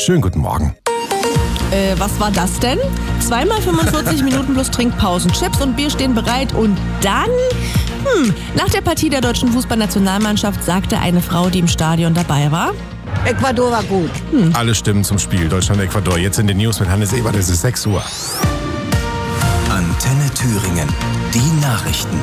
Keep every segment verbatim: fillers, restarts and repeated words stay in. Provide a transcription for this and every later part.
Schönen guten Morgen. Äh, was war das denn? Zweimal fünfundvierzig Minuten plus Trinkpausen. Chips und Bier stehen bereit und dann... Hm, nach der Partie der deutschen Fußballnationalmannschaft sagte eine Frau, die im Stadion dabei war: Ecuador war gut. Hm. Alle Stimmen zum Spiel Deutschland-Ecuador. Jetzt in den News mit Hannes Ebert. Es ist sechs Uhr. Antenne Thüringen. Die Nachrichten.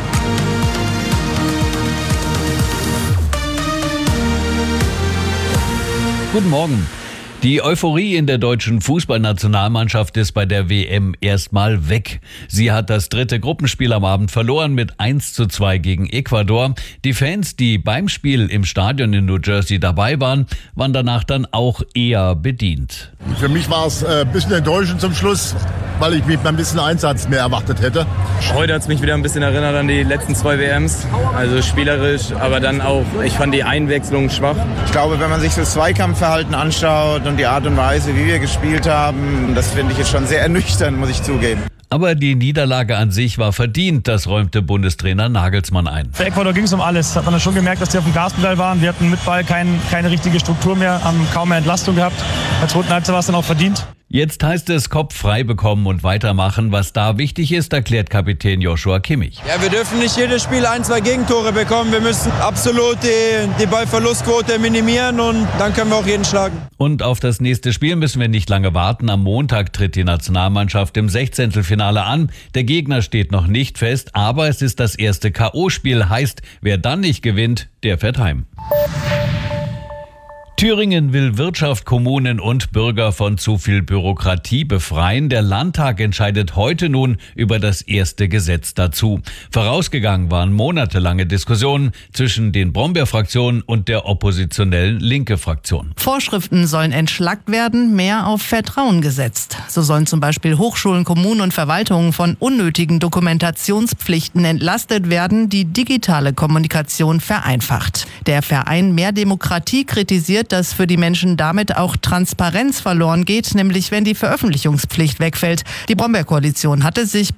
Guten Morgen. Die Euphorie in der deutschen Fußballnationalmannschaft ist bei der W M erstmal weg. Sie hat das dritte Gruppenspiel am Abend verloren mit eins zu zwei gegen Ecuador. Die Fans, die beim Spiel im Stadion in New Jersey dabei waren, waren danach dann auch eher bedient. Für mich war es ein bisschen enttäuschend zum Schluss, weil ich mir ein bisschen Einsatz mehr erwartet hätte. Heute hat es mich wieder ein bisschen erinnert an die letzten zwei W Ms. Also spielerisch, aber dann auch, ich fand die Einwechslung schwach. Ich glaube, wenn man sich das Zweikampfverhalten anschaut und die Art und Weise, wie wir gespielt haben, das finde ich jetzt schon sehr ernüchternd, muss ich zugeben. Aber die Niederlage an sich war verdient, das räumte Bundestrainer Nagelsmann ein. Für Ecuador ging es um alles. Hat man schon gemerkt, dass die auf dem Gaspedal waren. Wir hatten mit Ball kein, keine richtige Struktur mehr, haben kaum mehr Entlastung gehabt. In der zweiten Halbzeit war es dann auch verdient. Jetzt heißt es Kopf frei bekommen und weitermachen. Was da wichtig ist, erklärt Kapitän Joshua Kimmich. Ja, wir dürfen nicht jedes Spiel ein, zwei Gegentore bekommen. Wir müssen absolut die, die Ballverlustquote minimieren und dann können wir auch jeden schlagen. Und auf das nächste Spiel müssen wir nicht lange warten. Am Montag tritt die Nationalmannschaft im Sechzehntelfinale an. Der Gegner steht noch nicht fest, aber es ist das erste K O-Spiel. Heißt, wer dann nicht gewinnt, der fährt heim. Thüringen will Wirtschaft, Kommunen und Bürger von zu viel Bürokratie befreien. Der Landtag entscheidet heute nun über das erste Gesetz dazu. Vorausgegangen waren monatelange Diskussionen zwischen den Brombeer-Fraktionen und der oppositionellen Linke-Fraktion. Vorschriften sollen entschlackt werden, mehr auf Vertrauen gesetzt. So sollen zum Beispiel Hochschulen, Kommunen und Verwaltungen von unnötigen Dokumentationspflichten entlastet werden, die digitale Kommunikation vereinfacht. Der Verein Mehr Demokratie kritisiert, dass für die Menschen damit auch Transparenz verloren geht, nämlich wenn die Veröffentlichungspflicht wegfällt. Die Brombeer-Koalition hatte sich